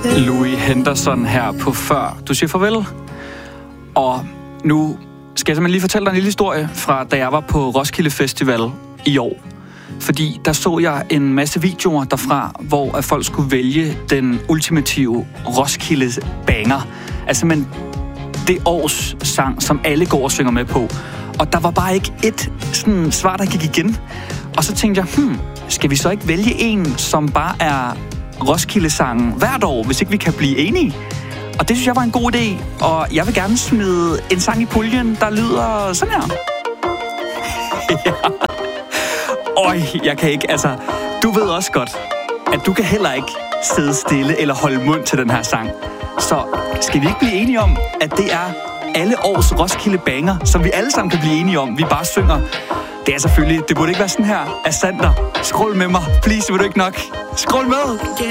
Louis Henderson her på Før du siger farvel. Og nu skal jeg simpelthen lige fortælle dig en lille historie fra da jeg var på Roskilde Festival i år. Fordi der så jeg en masse videoer derfra, hvor at folk skulle vælge den ultimative Roskilde banger. Altså simpelthen det års sang, som alle går og synger med på. Og der var bare ikke et sådan svar, der gik igen. Og så tænkte jeg, skal vi så ikke vælge en, som bare er Roskilde-sangen hvert år, hvis ikke vi kan blive enige? Og det synes jeg var en god idé, og jeg vil gerne smide en sang i puljen, der lyder sådan her. Ja. Øj, jeg kan ikke, altså, du ved også godt, at du kan heller ikke sidde stille eller holde mund til den her sang. Så skal vi ikke blive enige om, at det er alle års Roskilde banger, som vi alle sammen kan blive enige om, vi bare synger? Det er selvfølgelig, det burde ikke være sådan her. Asander, skrål med mig. Please, vil du ikke nok? Skrål med!